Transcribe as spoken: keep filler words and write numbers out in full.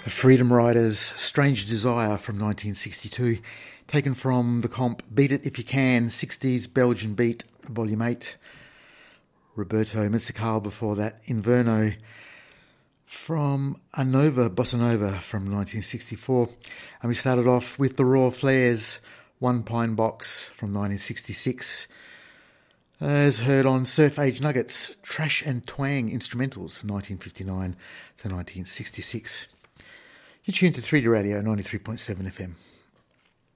Freedom Riders, Strange Desire from nineteen sixty-two, taken from the comp Beat It If You Can, sixties Belgian Beat, Volume eight. Roberto Mezzacal before that, Inverno from Anova Bossa Nova from nineteen sixty-four. And we started off with the Raw Flares, One Pine Box from nineteen sixty-six. As heard on Surf Age Nuggets, Trash and Twang Instrumentals, nineteen fifty-nine to nineteen sixty-six. You're tuned to three D Radio ninety-three point seven F M.